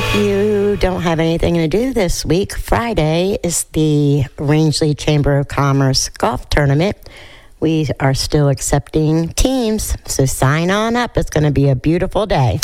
You don't have anything to do this week. Friday is the Rangeley Chamber of Commerce golf tournament. We are still accepting teams, so sign on up. It's going to be a beautiful day.